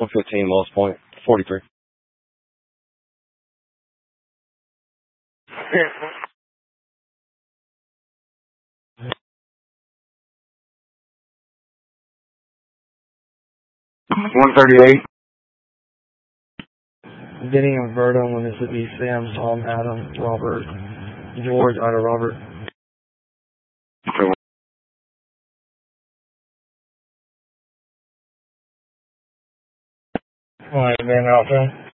115 lowest point, 43. $138. Vinny and Verdo, Mississippi, Sam, Tom, Adam, Robert, George, Ida, Robert. Alright, Van Alpha.